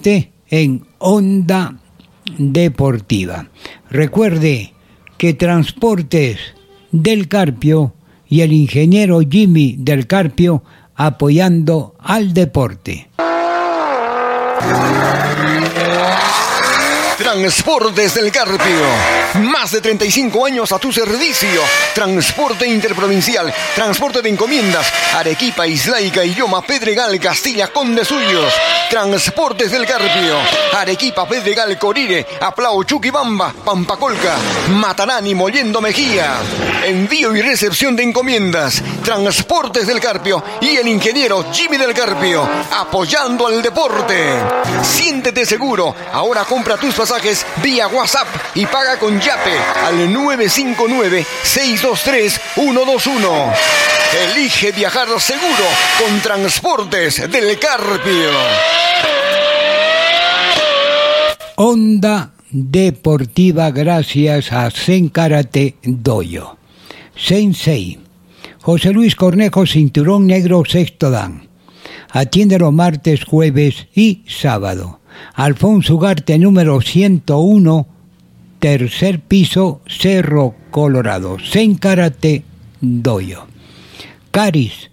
deporte en Onda Deportiva. Recuerde que Transportes del Carpio y el ingeniero Jimmy del Carpio apoyando al deporte. Transportes del Carpio, más de 35 años a tu servicio. Transporte interprovincial, transporte de encomiendas, Arequipa, Islaica, Illoma, Pedregal, Castilla, Conde Suyos. Transportes del Carpio, Arequipa, Pedregal, Corire, Aplao, Chuquibamba, Pampacolca, Matarani, Mollendo Mejía. Envío y recepción de encomiendas. Transportes del Carpio y el ingeniero Jimmy del Carpio, apoyando al deporte. Siéntete seguro, ahora compra tus pasajes vía WhatsApp y paga con Yape al 959-623-121. Elige viajar seguro con Transportes del Carpio. Onda Deportiva gracias a Zen Karate Dojo. Sensei José Luis Cornejo, cinturón negro, sexto dan. Atiende los martes, jueves y sábado. Alfonso Ugarte, número 101, tercer piso, Cerro Colorado. Zen Karate Dojo. Caris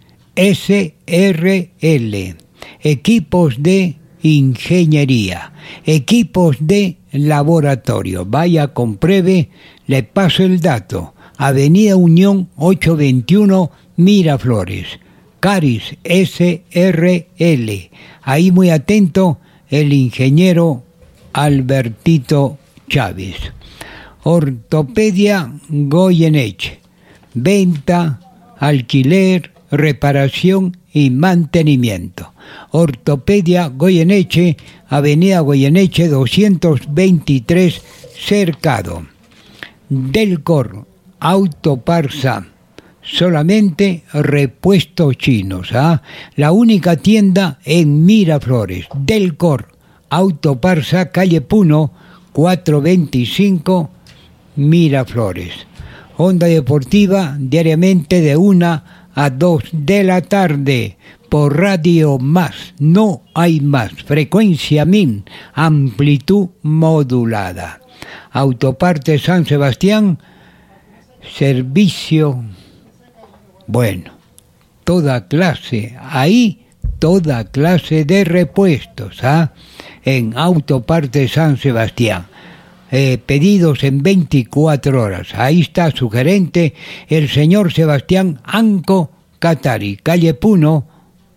SRL. Equipos de ingeniería. Equipos de laboratorio. Vaya, compruebe, le paso el dato. Avenida Unión 821, Miraflores. Caris SRL. Ahí muy atento el ingeniero Albertito Chávez. Ortopedia Goyeneche. Venta, alquiler, reparación y mantenimiento. Ortopedia Goyeneche, Avenida Goyeneche 223, Cercado. Delcor Autoparsa, solamente repuestos chinos, la única tienda en Miraflores. Delcor Autoparsa, calle Puno 425, Miraflores. Onda Deportiva diariamente de 1 a 2 de la tarde por Radio Más. No hay más. Frecuencia MIN, amplitud modulada. Autoparte San Sebastián, servicio, bueno, toda clase, ahí toda clase de repuestos, en Autoparte San Sebastián. Pedidos en 24 horas. Ahí está su gerente, el señor Sebastián Anco Catari, calle Puno,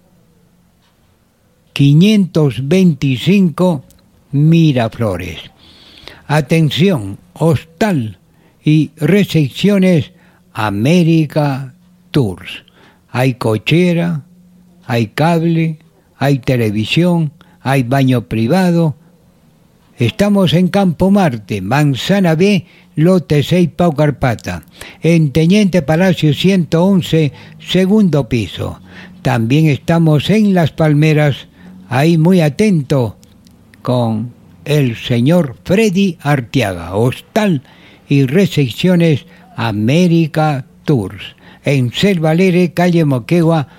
525, Miraflores. Atención, hostal y recepciones América Tours. Hay cochera, hay cable, hay televisión, hay baño privado. Estamos en Campo Marte, Manzana B, lote 6, Pau Carpata. En Teniente Palacio 111, segundo piso. También estamos en Las Palmeras, ahí muy atento con el señor Freddy Arteaga. Hostal y recepciones América Tours. En Selva Alegre, calle Moquegua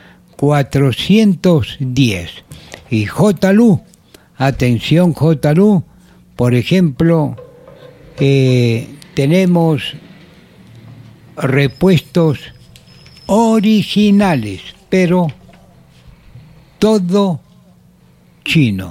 410. Y J-Lu, atención J-Lu, por ejemplo, tenemos repuestos originales, pero todo chino,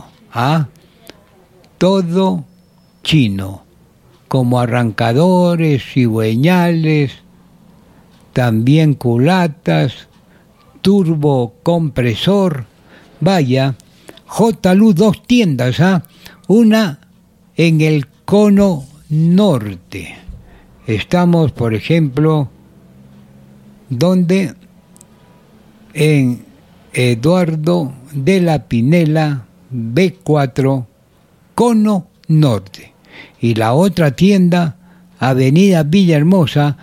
todo chino, como arrancadores, cigüeñales, también culatas, turbocompresor. Vaya, J-Lu, 2 tiendas, una en el Cono Norte. Estamos, por ejemplo, donde en Eduardo de la Pinela B4, Cono Norte. Y la otra tienda, Avenida Villahermosa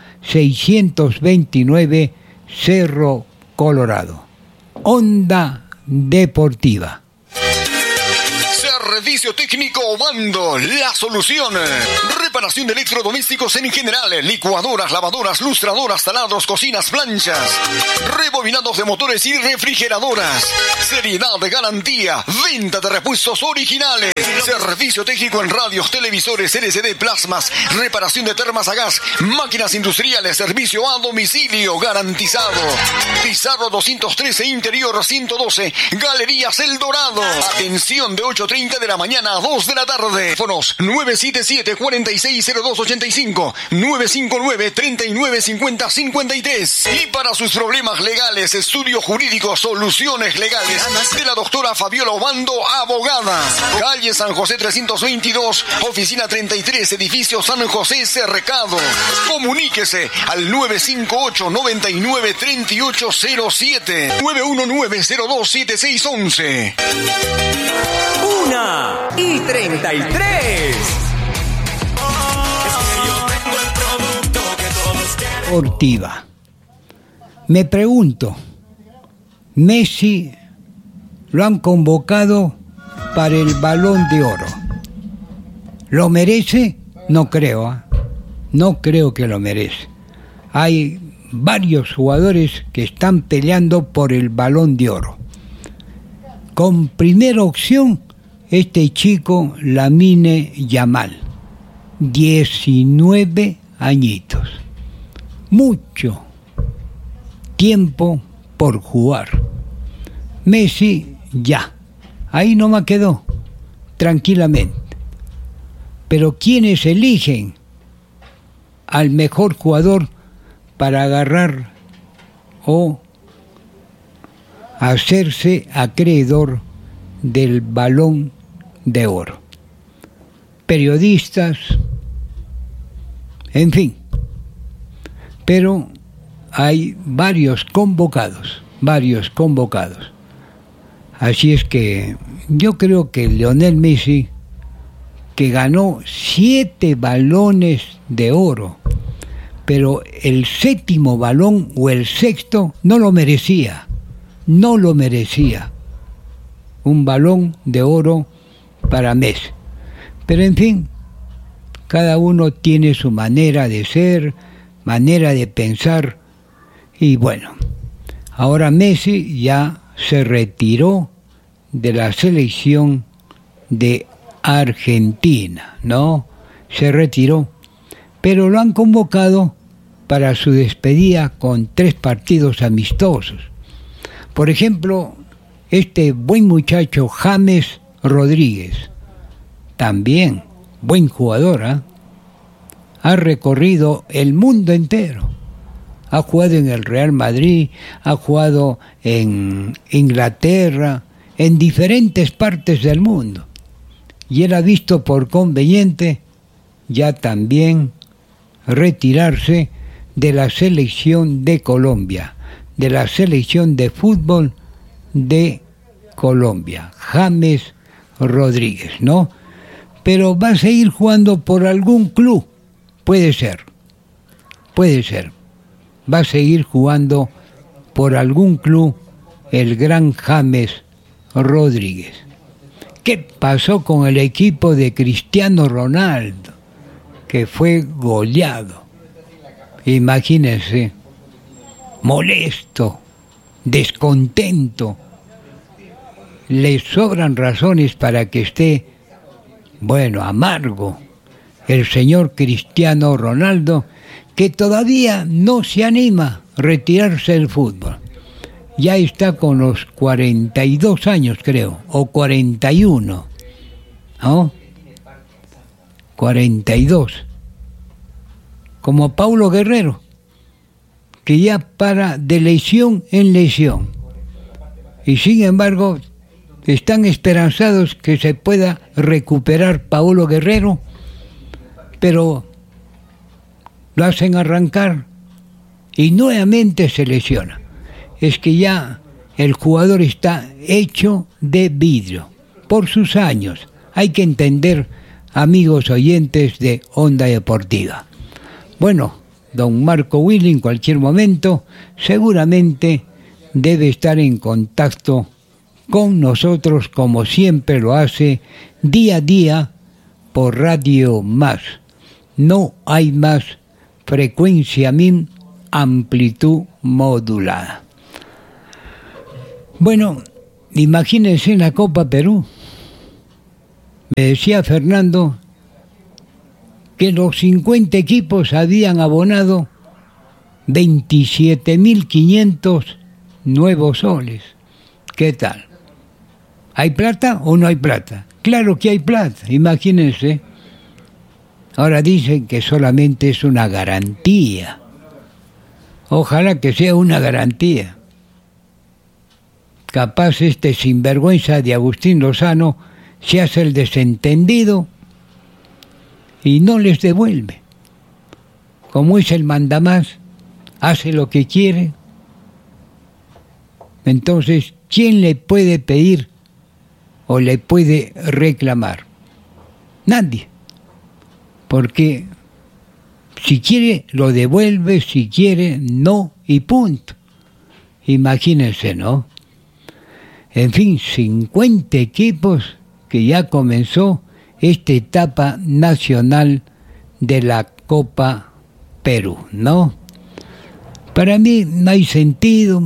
629, Cerro Colorado. Onda Deportiva. Servicio técnico Obando, la solución. Reparación de electrodomésticos en general, licuadoras, lavadoras, lustradoras, taladros, cocinas, planchas, rebobinados de motores y refrigeradoras. Seriedad de garantía, venta de repuestos originales. Servicio técnico en radios, televisores, LCD, plasmas, reparación de termas a gas, máquinas industriales, servicio a domicilio garantizado. Pizarro 213, interior 112, Galerías El Dorado. Atención de 8:30 de la mañana a 2 de la tarde. Teléfonos 977-460285, 959-3950-53. Y para sus problemas legales, estudio jurídico, soluciones legales de la doctora Fabiola Obando, abogada. Calle San José 322, oficina 33, edificio San José Cercado. Comuníquese al 958-993807, 919-027611. 1:33. Deportiva. Me pregunto, Messi lo han convocado para el Balón de Oro. ¿Lo merece? No creo, ¿eh? No creo que lo merece. Hay varios jugadores que están peleando por el Balón de Oro. Con primera opción, este chico Lamine Yamal, 19 añitos. Mucho tiempo por jugar. Messi ya, ahí nomás quedó, tranquilamente. Pero ¿quiénes eligen al mejor jugador para agarrar o hacerse acreedor del Balón de Oro? Periodistas, en fin. Pero hay varios convocados. Así es que yo creo que Lionel Messi, que ganó 7 balones de oro, pero el séptimo balón o el sexto no lo merecía. Un balón de oro para Messi. Pero en fin, cada uno tiene su manera de ser, manera de pensar, y bueno, ahora Messi ya se retiró de la selección de Argentina, ¿no? Se retiró, pero lo han convocado para su despedida con 3 partidos amistosos. Por ejemplo, este buen muchacho James Rodríguez, también buen jugador, ¿eh? Ha recorrido el mundo entero. Ha jugado en el Real Madrid, ha jugado en Inglaterra, en diferentes partes del mundo. Y él ha visto por conveniente ya también retirarse de la selección de Colombia, de la selección de fútbol de Colombia, James Rodríguez, ¿no? Pero va a seguir jugando por algún club, puede ser. Va a seguir jugando por algún club el gran James Rodríguez. ¿Qué pasó con el equipo de Cristiano Ronaldo? Que fue goleado. Imagínense, molesto, descontento. Le sobran razones para que esté, amargo. El señor Cristiano Ronaldo, que todavía no se anima a retirarse del fútbol. Ya está con los 42 años, creo, o 41, ¿no? 42. Como Paulo Guerrero, que ya para de lesión en lesión. Y sin embargo, están esperanzados que se pueda recuperar Paulo Guerrero, pero lo hacen arrancar y nuevamente se lesiona. Es que ya el jugador está hecho de vidrio por sus años. Hay que entender, amigos oyentes de Onda Deportiva. Bueno, don Marco Willy en cualquier momento seguramente debe estar en contacto con nosotros como siempre lo hace día a día por Radio Más. No hay más, frecuencia MIM, amplitud modulada. Bueno, imagínense en la Copa Perú. Me decía Fernando que los 50 equipos habían abonado 27.500 nuevos soles. ¿Qué tal? ¿Hay plata o no hay plata? Claro que hay plata, imagínense. Ahora dicen que solamente es una garantía. Ojalá que sea una garantía. Capaz este sinvergüenza de Agustín Lozano se hace el desentendido y no les devuelve. Como es el mandamás, hace lo que quiere. Entonces, ¿quién le puede pedir o le puede reclamar? Nadie. Porque si quiere, lo devuelve, si quiere, no, y punto. Imagínense, ¿no? En fin, 50 equipos que ya comenzó esta etapa nacional de la Copa Perú, ¿no? Para mí no hay sentido.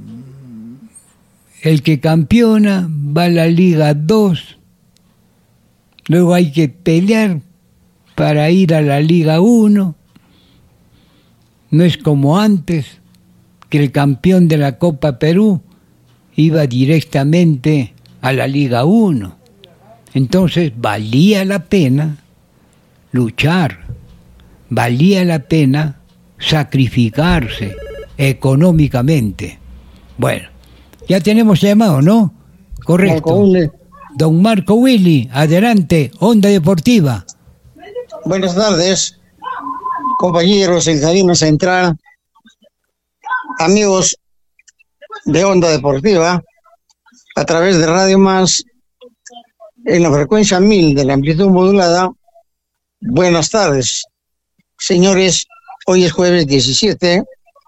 El que campeona va a la Liga 2, luego hay que pelear para ir a la Liga 1. No es como antes, que el campeón de la Copa Perú iba directamente a la Liga 1. Entonces valía la pena luchar, valía la pena sacrificarse económicamente. Bueno, ya tenemos llamado, ¿no? Correcto. Don Marco Willy, adelante, Onda Deportiva. Buenas tardes, compañeros en cabina central, amigos de Onda Deportiva, a través de Radio Más, en la frecuencia 1000 de la amplitud modulada. Buenas tardes, señores. Hoy es jueves 17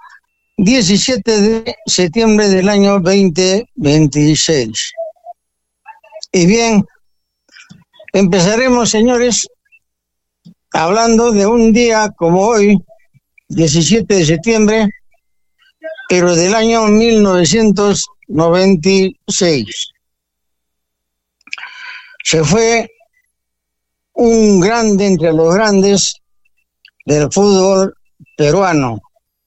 de septiembre del año 2026. Y bien, empezaremos, señores, hablando de un día como hoy, 17 de septiembre, pero del año 1996. Se fue un grande entre los grandes del fútbol peruano.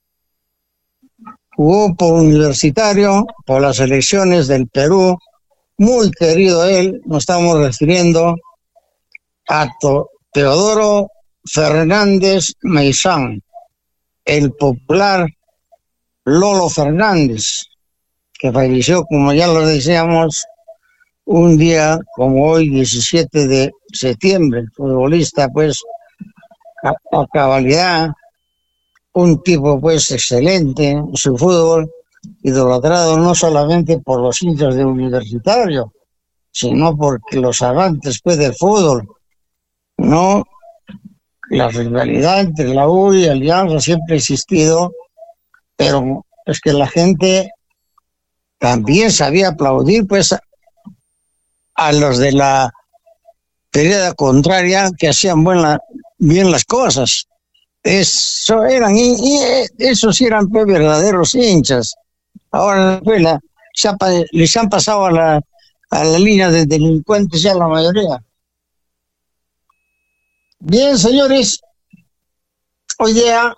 Jugó por Universitario, por las selecciones del Perú. Muy querido él, nos estamos refiriendo a Teodoro Fernández Meizán, el popular Lolo Fernández, que falleció, como ya lo decíamos, un día como hoy, 17 de septiembre. Futbolista, pues, a cabalidad, un tipo, pues, excelente en su fútbol, idolatrado no solamente por los hinchas de Universitario, sino porque los amantes, pues, del fútbol, ¿no? La rivalidad entre la U y Alianza siempre ha existido, pero es que la gente también sabía aplaudir, pues, a los de la vereda contraria que hacían bien las cosas. Eso eran, y esos eran, pues, verdaderos hinchas. Ahora, pues, les han pasado a la línea de delincuentes ya la mayoría. Bien, señores, hoy día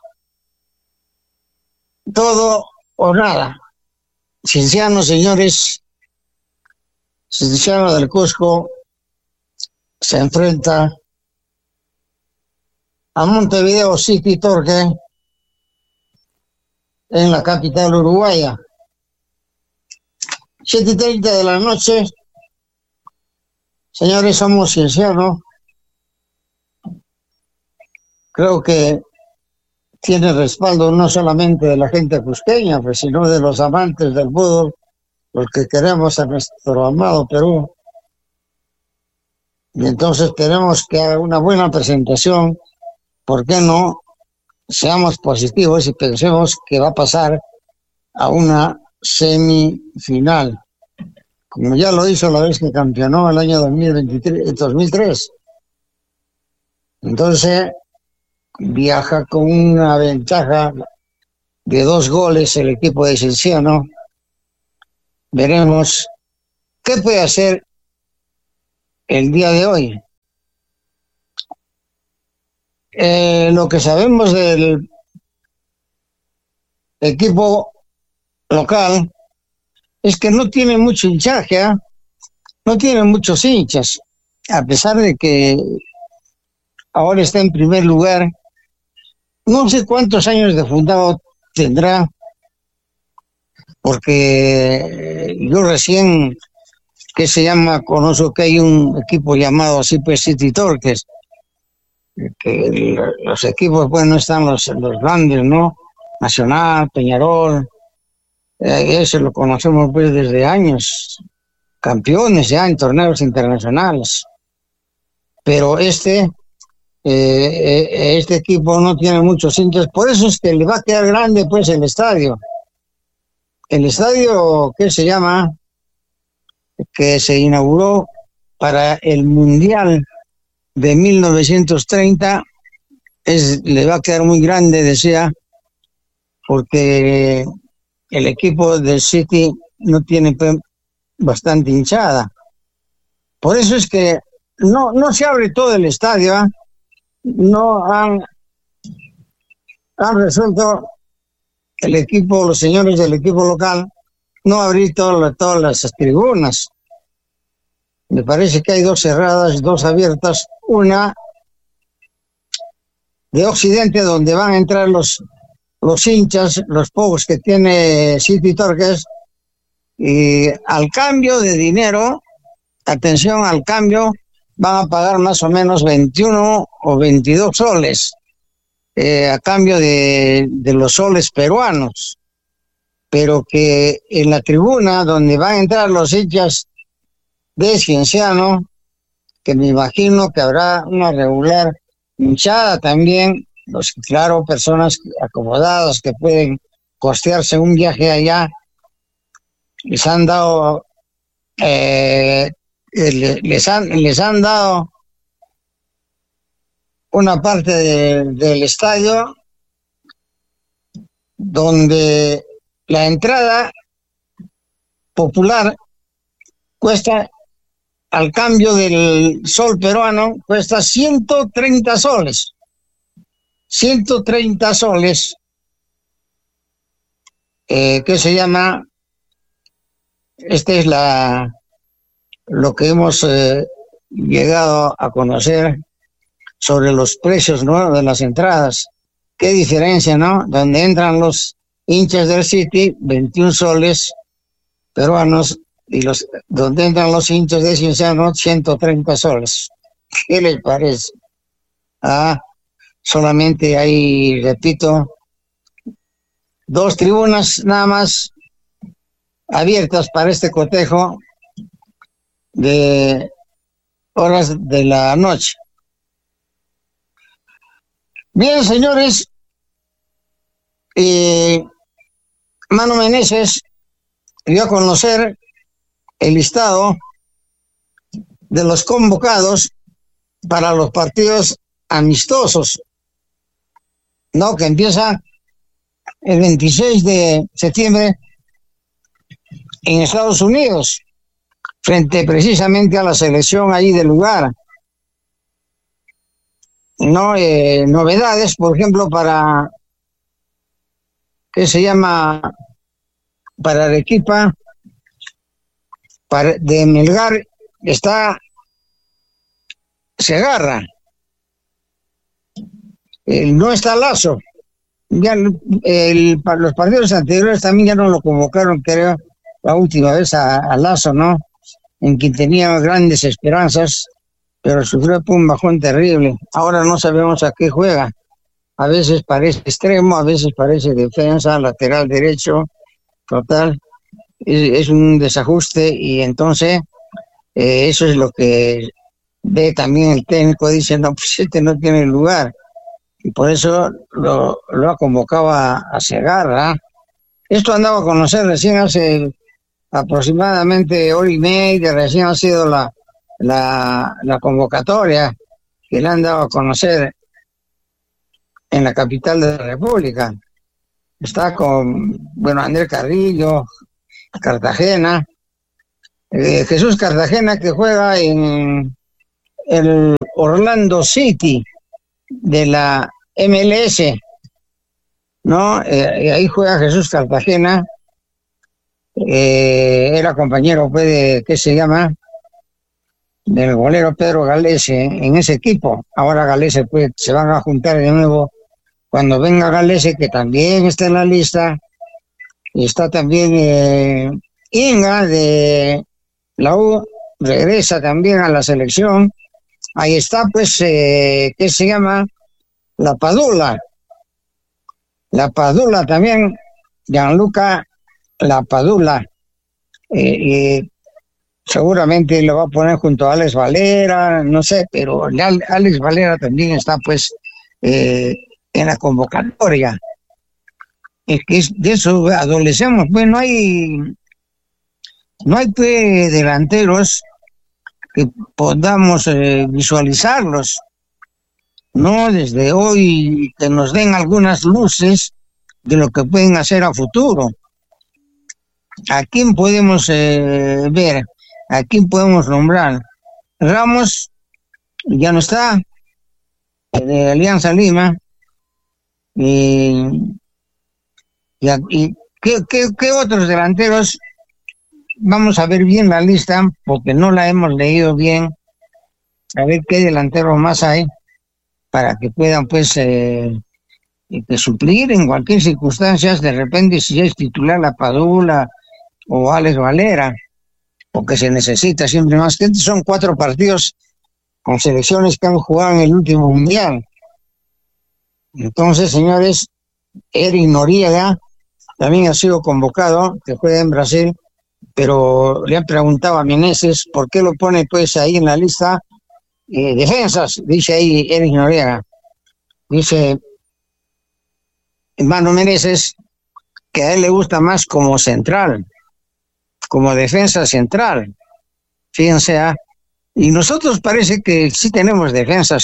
todo o nada. Cienciano, señores, Cienciano del Cusco se enfrenta a Montevideo City Torque en la capital uruguaya. 7:30 de la noche. Señores, somos Cienciano. Creo que tiene respaldo no solamente de la gente cusqueña, pues, sino de los amantes del fútbol, los que queremos a nuestro amado Perú. Y entonces queremos que haga una buena presentación. ¿Por qué no? Seamos positivos y pensemos que va a pasar a una semifinal. como ya lo hizo la vez que campeonó el año 2003. Entonces, viaja con una ventaja de 2 goles el equipo de Cienciano. Veremos qué puede hacer el día de hoy. Lo que sabemos del equipo local es que no tiene mucho hinchaje, ¿eh? No tiene muchos hinchas, a pesar de que ahora está en primer lugar. No sé cuántos años de fundado tendrá, porque yo recién, conozco que hay un equipo llamado así, pues City Torques, que los equipos, pues no están los grandes, ¿no? Nacional, Peñarol, eso lo conocemos pues desde años, campeones ya en torneos internacionales. Pero este equipo no tiene muchos hinchas, por eso es que le va a quedar grande pues el estadio. El estadio que se inauguró para el Mundial de 1930, le va a quedar muy grande, decía, porque el equipo del City no tiene bastante hinchada. Por eso es que no se abre todo el estadio, ¿eh? No han resuelto los señores del equipo local, no abrir todas las tribunas. Me parece que hay 2 cerradas, 2 abiertas, una de Occidente, donde van a entrar los hinchas, los pocos que tiene City Torques, y al cambio de dinero, atención, al cambio, van a pagar más o menos 21 o 22 soles, a cambio de los soles peruanos, pero que en la tribuna donde van a entrar los hinchas de Cienciano, que me imagino que habrá una regular hinchada también, claro, personas acomodadas que pueden costearse un viaje allá, les han dado una parte del estadio donde la entrada popular cuesta, al cambio del sol peruano, cuesta 130 soles. 130 soles, que se llama, este es lo que hemos llegado a conocer sobre los precios, ¿no?, de las entradas. Qué diferencia, ¿no? Donde entran los hinchas del City, 21 soles peruanos, y donde entran los hinchas de Cienciano, 130 soles. ¿Qué les parece? Solamente hay, repito, 2 tribunas nada más abiertas para este cotejo de horas de la noche. Bien, señores, Mano Meneses dio a conocer el listado de los convocados para los partidos amistosos, ¿no?, que empieza el 26 de septiembre en Estados Unidos, frente precisamente a la selección ahí del lugar. No, novedades, por ejemplo, para Arequipa, de Melgar está Segarra, no está Lazo. Ya los partidos anteriores también ya no lo convocaron, creo, la última vez a Lazo, ¿no?, en quien tenía grandes esperanzas, pero sufrió un bajón terrible. Ahora no sabemos a qué juega. A veces parece extremo, a veces parece defensa, lateral derecho, total. Es un desajuste, y entonces eso es lo que ve también el técnico. Dice, no, pues este no tiene lugar, y por eso lo ha convocado a Segarra. Esto andaba a conocer recién hace aproximadamente hora y media, recién ha sido la convocatoria que le han dado a conocer en la capital de la República. Está con, Andrés Carrillo, Cartagena, Jesús Cartagena, que juega en el Orlando City de la MLS, ¿no? Ahí juega Jesús Cartagena, era compañero, pues, de, ¿qué se llama?, del golero Pedro Galese en ese equipo. Ahora Galese, pues, se van a juntar de nuevo cuando venga Galese, que también está en la lista, y está también Inga de la U, regresa también a la selección. Ahí está, pues, ¿qué se llama? La Padula también, Gianluca La Padula, y seguramente lo va a poner junto a Alex Valera, no sé, pero Alex Valera también está, pues, en la convocatoria. Es que de eso adolecemos, pues no hay pues delanteros que podamos visualizarlos, ¿no? Desde hoy, que nos den algunas luces de lo que pueden hacer a futuro. ¿A quién podemos ver? ¿A quién podemos nombrar? Ramos ya no está, de Alianza Lima. ¿Y qué otros delanteros? Vamos a ver bien la lista, porque no la hemos leído bien, a ver qué delanteros más hay, para que puedan, pues, que suplir en cualquier circunstancia, de repente, si es titular la Padula o Alex Valera, porque se necesita siempre más gente. Son 4 partidos con selecciones que han jugado en el último mundial. Entonces, señores, Eric Noriega también ha sido convocado, que juega en Brasil, pero le han preguntado a Meneses por qué lo pone, pues, ahí en la lista. Defensas, dice ahí Eric Noriega. Dice hermano Meneses que a él le gusta más como central, como defensa central. Fíjense, y nosotros parece que sí tenemos defensas,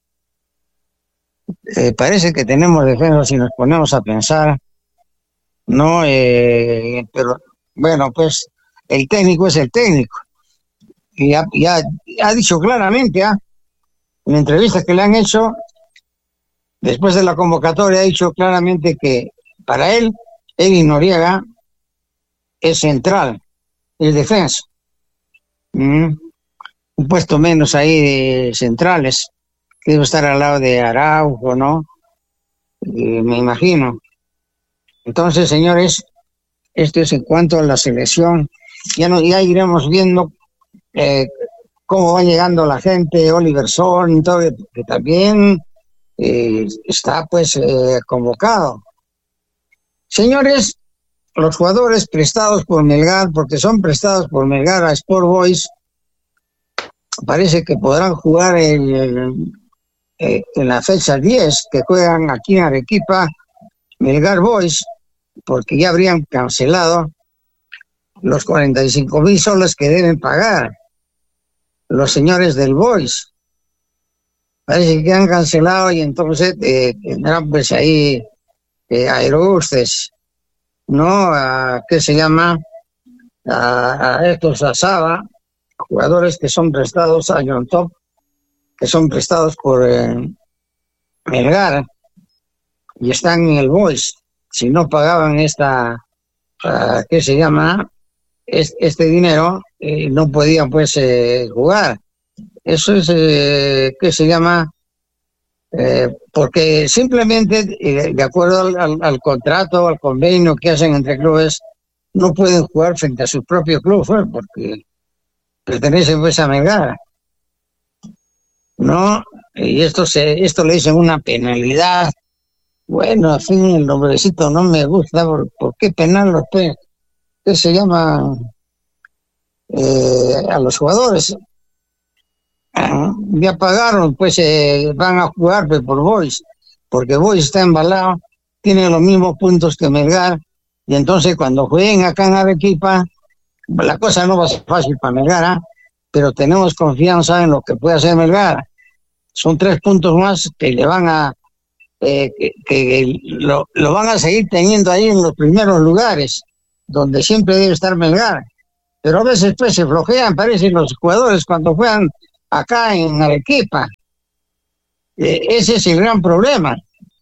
parece que tenemos defensas si nos ponemos a pensar, ¿no? Pero bueno, pues el técnico es el técnico. Y ya ha dicho claramente, en la entrevista que le han hecho, después de la convocatoria, ha dicho claramente que para él, Eric Noriega es central, es defensa. Un puesto menos ahí de centrales, que debe estar al lado de Araujo, ¿no? Me imagino. Entonces, señores, esto es en cuanto a la selección. Ya iremos viendo cómo va llegando la gente, Oliver Son, todo, que también está, pues, convocado. Señores, los jugadores prestados por Melgar, porque son prestados por Melgar a Sport Boys, parece que podrán jugar en la fecha 10, que juegan aquí en Arequipa, Melgar Boys, porque ya habrían cancelado los 45,000 soles que deben pagar los señores del Boys. Parece que han cancelado, y entonces tendrán, pues, ahí aerobustes, ¿no? ¿Qué se llama? A estos Saba, jugadores que son prestados a John Top, que son prestados por Melgar, y están en el Boys. Si no pagaban ¿qué se llama? Este dinero, no podían, pues, jugar. Eso es, ¿qué se llama? Porque simplemente, de acuerdo al contrato, al convenio que hacen entre clubes, no pueden jugar frente a su propio club, porque pertenecen, pues, a Melgar, ¿no? Y esto le dicen una penalidad. Bueno, al fin, el nombrecito no me gusta. ¿Por qué penal? ¿Qué se llama? A los jugadores. Ya pagaron, pues, van a jugar, pues, por Boys, porque Boys está embalado, tiene los mismos puntos que Melgar, y entonces cuando jueguen acá en Arequipa, La cosa no va a ser fácil para Melgar, pero tenemos confianza en lo que puede hacer Melgar. Son 3 puntos más que le van a lo van a seguir teniendo ahí en los primeros lugares, donde siempre debe estar Melgar. Pero a veces pues se flojean, parecen los jugadores cuando juegan acá en Arequipa. Ese es el gran problema.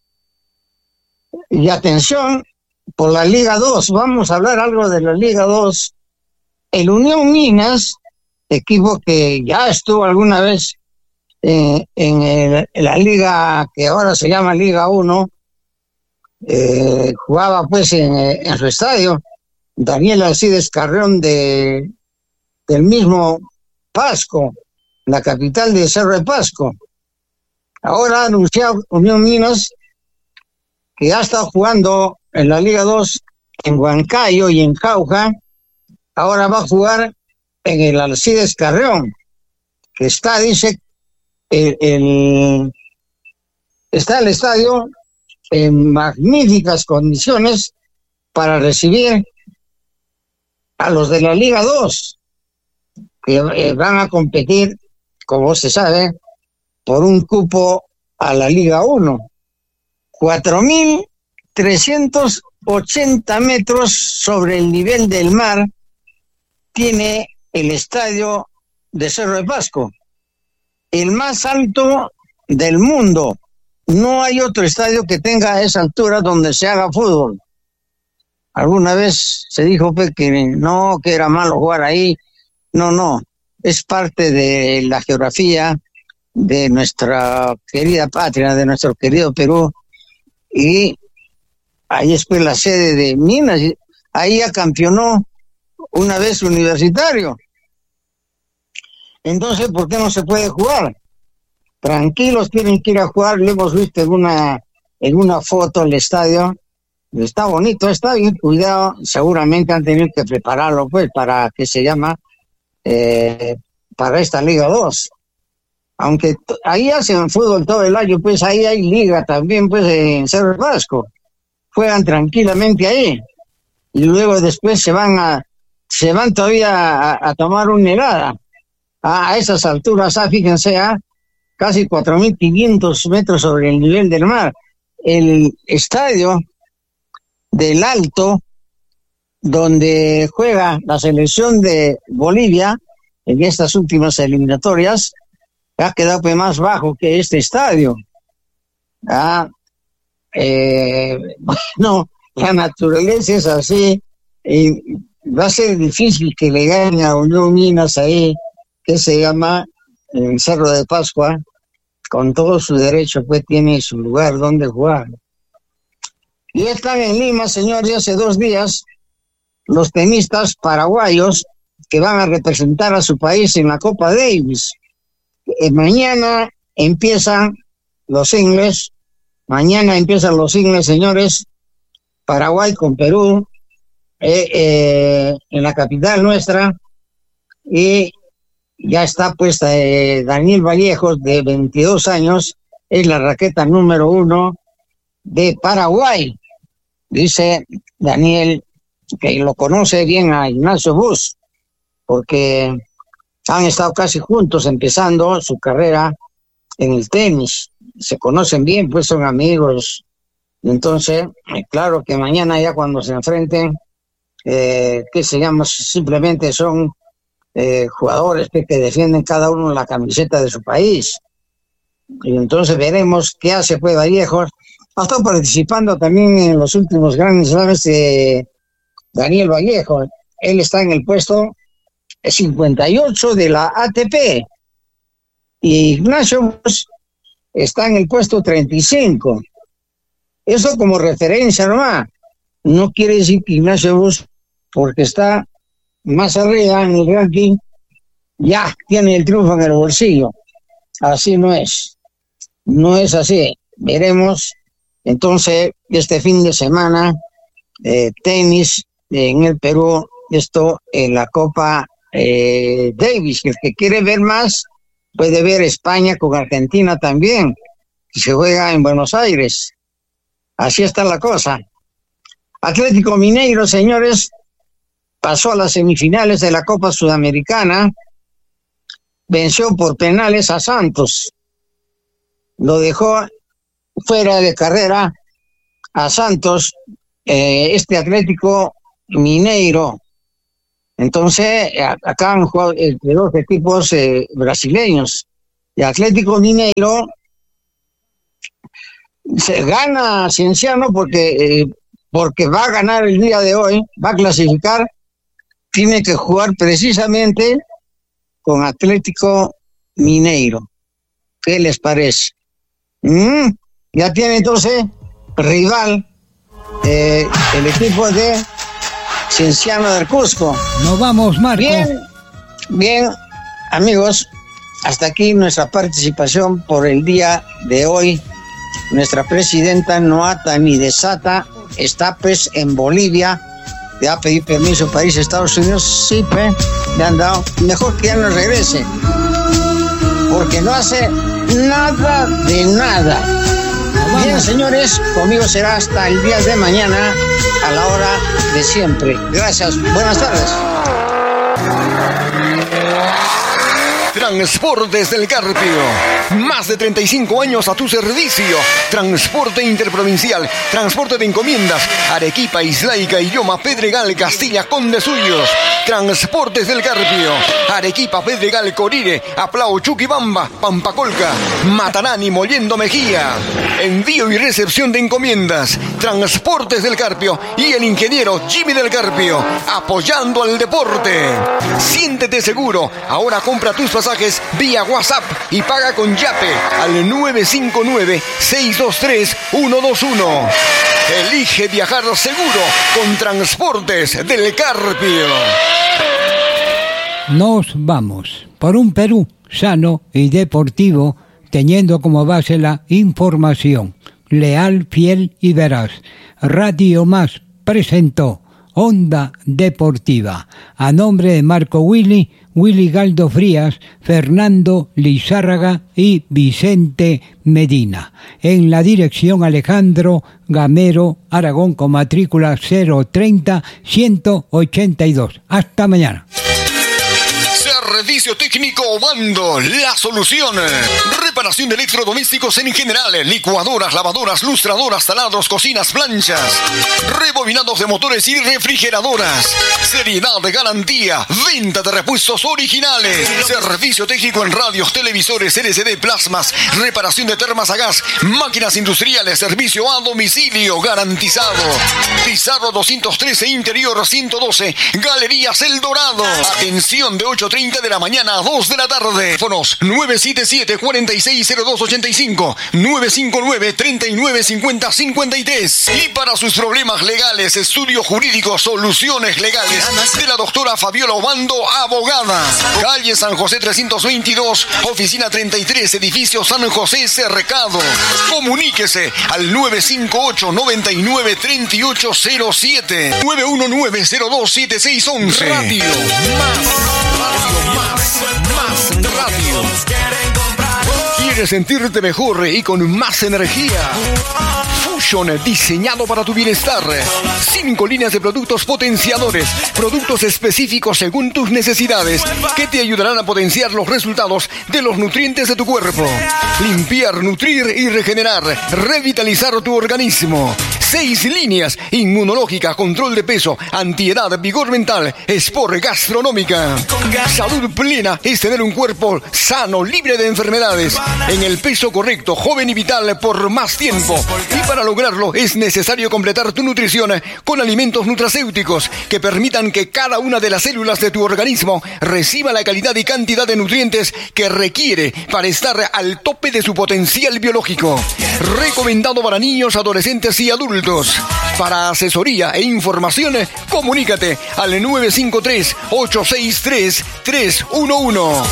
Y atención, por la Liga 2, vamos a hablar algo de la Liga 2. El Unión Minas, equipo que ya estuvo alguna vez en la liga que ahora se llama Liga 1, jugaba pues en su estadio Daniel Alcides Carrión del mismo Pasco, la capital de Cerro de Pasco. Ahora ha anunciado Unión Minas que ya está jugando en la Liga 2 en Huancayo y en Jauja. Ahora va a jugar en el Alcides Carrión, que está, dice, está el estadio en magníficas condiciones para recibir a los de la Liga 2, que van a competir, como se sabe, por un cupo a la Liga 1. 4.380 metros sobre el nivel del mar tiene el estadio de Cerro de Pasco, el más alto del mundo. No hay otro estadio que tenga esa altura donde se haga fútbol. Alguna vez se dijo pues, que no, que era malo jugar ahí. No, es parte de la geografía de nuestra querida patria, de nuestro querido Perú, y ahí es pues la sede de Minas. Ahí ya campeonó una vez Universitario. Entonces, ¿por qué no se puede jugar? Tranquilos, tienen que ir a jugar. Lo hemos visto en una foto el estadio. Está bonito, está bien cuidado. Seguramente han tenido que prepararlo, pues, para, ¿qué se llama? Para esta Liga 2. Aunque ahí hacen fútbol todo el año, pues ahí hay liga también, pues, en Cerro de Pasco. Juegan tranquilamente ahí. Y luego después se van todavía a tomar una helada. A esas alturas, fíjense, casi 4.500 metros sobre el nivel del mar. El estadio del Alto, donde juega la selección de Bolivia en estas últimas eliminatorias, ha quedado pues más bajo que este estadio. Bueno, la naturaleza es así, y va a ser difícil que le gane a Unión Minas ahí, que se llama el Cerro de Pascua. Con todo su derecho, pues tiene su lugar donde jugar. Y están en Lima, señores, hace 2 días, los tenistas paraguayos que van a representar a su país en la Copa Davis. Mañana empiezan los singles, señores, Paraguay con Perú, en la capital nuestra, y ya está puesta Daniel Vallejos, de 22 años, es la raqueta número 1 de Paraguay. Dice Daniel que lo conoce bien a Ignacio Bus, porque han estado casi juntos empezando su carrera en el tenis. Se conocen bien, pues son amigos. Entonces, claro que mañana ya cuando se enfrenten, que se llama, simplemente son jugadores que defienden cada uno la camiseta de su país. Y entonces veremos qué hace pues Vallejos. Ha estado participando también en los últimos grandes slams de Daniel Vallejo. Él está en el puesto 58 de la ATP. Y Ignacio está en el puesto 35. Eso como referencia nomás. No quiere decir que Ignacio Bus, porque está más arriba en el ranking, ya tiene el triunfo en el bolsillo. Así no es. No es así. Veremos. Entonces, este fin de semana, tenis en el Perú, esto en la Copa Davis. El que quiere ver más puede ver España con Argentina también, que se juega en Buenos Aires. Así está la cosa. Atlético Mineiro, señores, pasó a las semifinales de la Copa Sudamericana, venció por penales a Santos, lo dejó fuera de carrera a Santos, este Atlético Mineiro. Entonces, acá han jugado entre dos equipos brasileños. Y Atlético Mineiro se gana Cienciano porque va a ganar el día de hoy, va a clasificar, tiene que jugar precisamente con Atlético Mineiro. ¿Qué les parece? Ya tiene entonces rival el equipo de Cienciano del Cusco. Nos vamos, Marco. Bien, amigos, hasta aquí nuestra participación por el día de hoy. Nuestra presidenta no ata ni desata, está pues en Bolivia, le ha pedido permiso para irse a Estados Unidos, sí, pues, le han dado, mejor que ya no regrese, porque no hace nada de nada. Bien, señores, conmigo será hasta el día de mañana a la hora de siempre. Gracias, buenas tardes. Transportes del Carpio. Más de 35 años a tu servicio. Transporte interprovincial, transporte de encomiendas, Arequipa, Islaica, Illoma, Pedregal, Castilla, Conde Suyos. Transportes del Carpio. Arequipa, Pedregal, Corire, Aplao, Chuquibamba, Pampacolca, Matanani, Mollendo Mejía. Envío y recepción de encomiendas. Transportes del Carpio y el ingeniero Jimmy del Carpio, apoyando al deporte. Siéntete seguro. Ahora compra tus pasajes vía WhatsApp y paga con Yape al 959-623-121. Elige viajar seguro con Transportes del Carpio. Nos vamos por un Perú sano y deportivo, teniendo como base la información leal, fiel y veraz. Radio Más presentó Onda Deportiva. A nombre de Marco Willy Galdo Frías, Fernando Lizárraga y Vicente Medina. En la dirección Alejandro Gamero Aragón con matrícula 030-182. Hasta mañana. Servicio técnico Obando, la solución. Reparación de electrodomésticos en general, licuadoras, lavadoras, lustradoras, taladros, cocinas, planchas, rebobinados de motores y refrigeradoras. Seriedad de garantía, venta de repuestos originales. Servicio técnico en radios, televisores, LCD, plasmas, reparación de termas a gas, máquinas industriales, servicio a domicilio garantizado. Pizarro 213, interior 112, Galerías El Dorado. Atención de 8:30 de la mañana a 2 de la tarde. Teléfonos 977-460285, 959-3950-53. Y para sus problemas legales, estudio jurídico, soluciones legales de la doctora Fabiola Obando, abogada. Calle San José 322, oficina 33, edificio San José Cercado. Comuníquese al 958-993807, 919-027611. Radio Más Radio. ¿Quieres sentirte mejor y con más energía? Fusion, diseñado para tu bienestar. 5 líneas de productos potenciadores, productos específicos según tus necesidades, que te ayudarán a potenciar los resultados de los nutrientes de tu cuerpo. Limpiar, nutrir y regenerar, revitalizar tu organismo. 6 líneas: inmunológica, control de peso, antiedad, vigor mental, sport, gastronómica. Salud plena es tener un cuerpo sano, libre de enfermedades, en el peso correcto, joven y vital por más tiempo. Y para lograrlo es necesario completar tu nutrición con alimentos nutracéuticos que permitan que cada una de las células de tu organismo reciba la calidad y cantidad de nutrientes que requiere para estar al tope de su potencial biológico. Recomendado para niños, adolescentes y adultos. Para asesoría e información, comunícate al 953-863-311.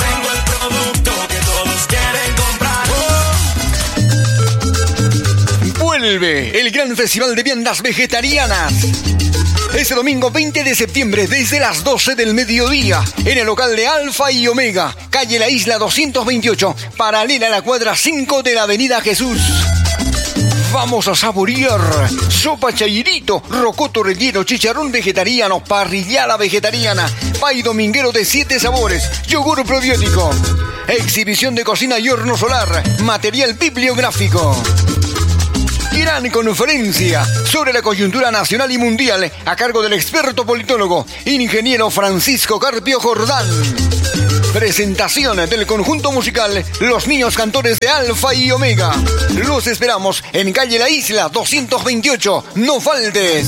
Vuelve el gran festival de viandas vegetarianas. Este domingo 20 de septiembre desde las 12 del mediodía en el local de Alfa y Omega, calle La Isla 228, paralela a la cuadra 5 de la Avenida Jesús. Vamos a saborear sopa chairito, rocoto relleno, chicharrón vegetariano, parrillada vegetariana, pay dominguero de 7 sabores, yogur probiótico, exhibición de cocina y horno solar, material bibliográfico. Gran conferencia sobre la coyuntura nacional y mundial a cargo del experto politólogo, ingeniero Francisco Carpio Jordán. Presentación del conjunto musical Los Niños Cantores de Alfa y Omega. Los esperamos en calle La Isla 228. No faltes.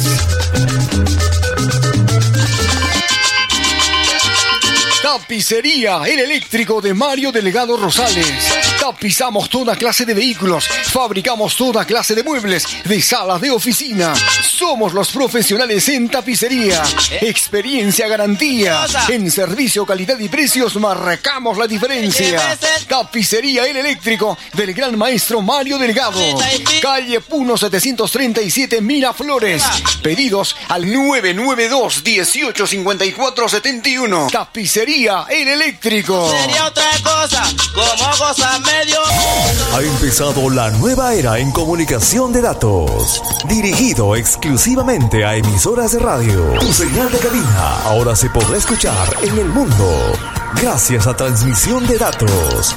Tapicería El Eléctrico de Mario Delgado Rosales. Tapizamos toda clase de vehículos, fabricamos toda clase de muebles, de salas de oficina. Somos los profesionales en tapicería. Experiencia, garantía. En servicio, calidad y precios marcamos la diferencia. Tapicería El Eléctrico del gran maestro Mario Delgado. Calle Puno 737 Miraflores. Pedidos al 992-185471. Tapicería El Eléctrico. Sería otra cosa, como cosa medio. Ha empezado la nueva era en comunicación de datos, dirigido exclusivamente a emisoras de radio. Tu señal de cabina ahora se podrá escuchar en el mundo gracias a transmisión de datos.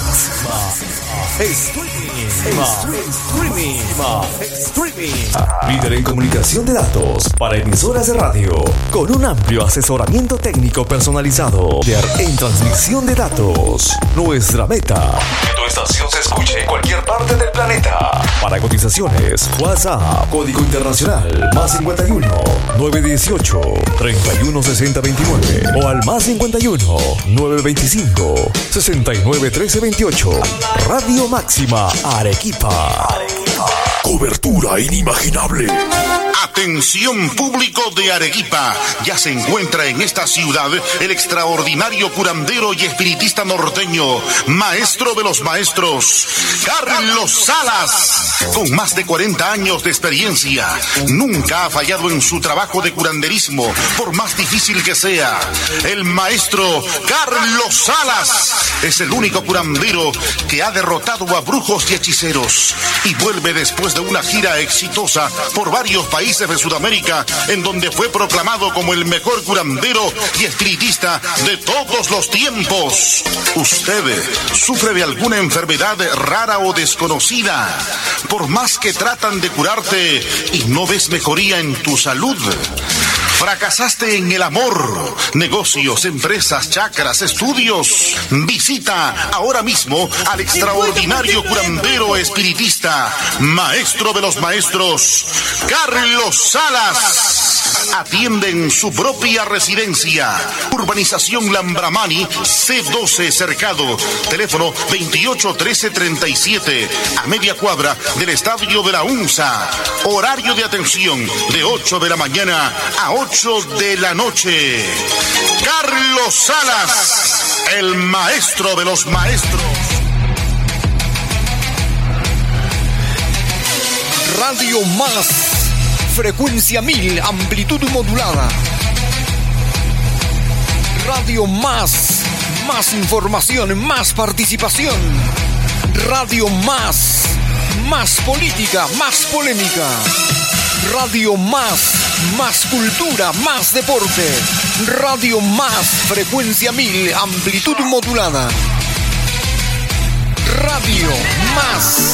Streaming. Líder en comunicación de datos para emisoras de radio, con un amplio asesoramiento técnico personalizado en transmisión de datos. Nuestra meta: que tu estación se escuche en cualquier parte del planeta. Para cotizaciones, WhatsApp, código internacional, +51 918 316029 o al +51 925 69 1328. Radio Máxima Arequipa. Cobertura inimaginable. Atención público de Arequipa, ya se encuentra en esta ciudad el extraordinario curandero y espiritista norteño, maestro de los maestros, Carlos Salas. Con más de 40 años de experiencia, nunca ha fallado en su trabajo de curanderismo, por más difícil que sea. El maestro Carlos Salas es el único curandero que ha derrotado a brujos y hechiceros y vuelve después de una gira exitosa por varios países de Sudamérica, en donde fue proclamado como el mejor curandero y espiritista de todos los tiempos. ¿Usted sufre de alguna enfermedad rara o desconocida? Por más que tratan de curarte y no ves mejoría en tu salud. ¿Fracasaste en el amor, negocios, empresas, chakras, estudios? Visita ahora mismo al extraordinario curandero espiritista, maestro de los maestros, Carlos Salas. Atiende en su propia residencia. Urbanización Lambramani, C12 Cercado. Teléfono 281337, a media cuadra del estadio de la UNSA. Horario de atención de 8 de la mañana a 8 de la noche. Carlos Salas, el maestro de los maestros. Radio Más, frecuencia 1000, amplitud modulada. Radio Más, más información, más participación. Radio Más, más política, más polémica. Radio Más, más cultura, más deporte. Radio Más, frecuencia 1000, amplitud modulada. Radio Más.